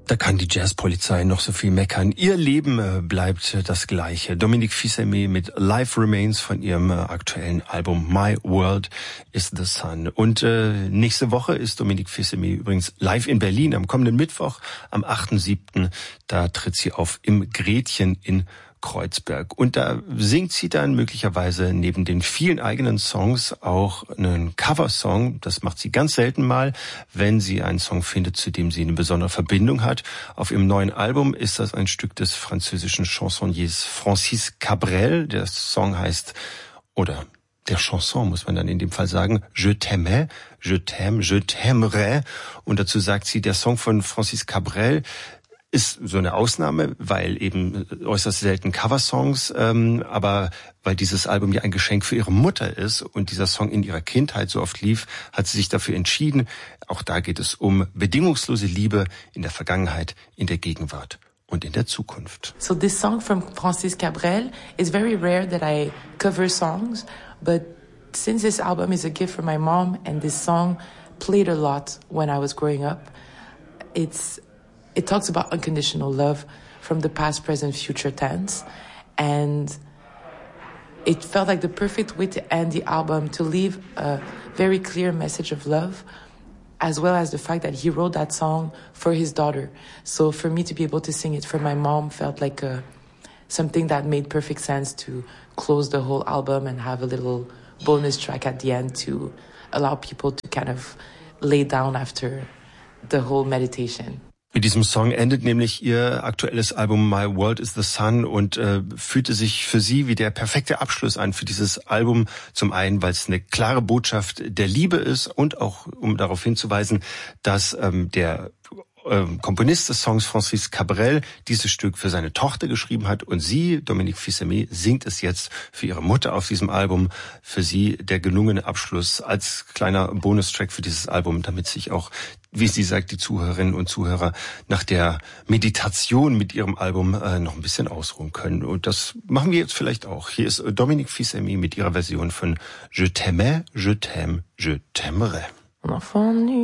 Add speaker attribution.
Speaker 1: Da kann die Jazzpolizei noch so viel meckern. Ihr Leben bleibt das Gleiche. Dominique Fils-Aimé mit Life Remains von ihrem aktuellen Album My World is the Sun. Und nächste Woche ist Dominique Fils-Aimé übrigens live in Berlin am kommenden Mittwoch, am 8.7. Da tritt sie auf im Gretchen in Kreuzberg. Und da singt sie dann möglicherweise neben den vielen eigenen Songs auch einen Coversong. Das macht sie ganz selten mal, wenn sie einen Song findet, zu dem sie eine besondere Verbindung hat. Auf ihrem neuen Album ist das ein Stück des französischen Chansonniers Francis Cabrel. Der Song heißt, oder der Chanson muss man dann in dem Fall sagen, Je t'aimais, je t'aime, je t'aimerais. Und dazu sagt sie, der Song von Francis Cabrel ist so eine Ausnahme, weil eben äußerst selten Coversongs, aber weil dieses Album ja ein Geschenk für ihre Mutter ist und dieser Song in ihrer Kindheit so oft lief, hat sie sich dafür entschieden. Auch da geht es um bedingungslose Liebe in der Vergangenheit, in der Gegenwart und in der Zukunft.
Speaker 2: So this song from Francis Cabrel is very rare that I cover songs, but since this album is a gift from my mom and this song played a lot when I was growing up, it talks about unconditional love from the past, present, future tense. And it felt like the perfect way to end the album, to leave a very clear message of love, as well as the fact that he wrote that song for his daughter. So for me to be able to sing it for my mom felt like something that made perfect sense to close the whole album and have a little bonus track at the end to allow people to kind of lay down after the whole meditation.
Speaker 1: Mit diesem Song endet nämlich ihr aktuelles Album My World is the Sun und fühlte sich für sie wie der perfekte Abschluss an für dieses Album. Zum einen, weil es eine klare Botschaft der Liebe ist und auch, um darauf hinzuweisen, dass der Komponist des Songs Francis Cabrel dieses Stück für seine Tochter geschrieben hat und sie, Dominique Fils-Aimé, singt es jetzt für ihre Mutter auf diesem Album. Für sie der gelungene Abschluss als kleiner Bonustrack für dieses Album, damit sich auch, wie sie sagt, die Zuhörerinnen und Zuhörer nach der Meditation mit ihrem Album noch ein bisschen ausruhen können. Und das machen wir jetzt vielleicht auch. Hier ist Dominique Fils-Aimé mit ihrer Version von Je t'aimais, je t'aime, je t'aimerais.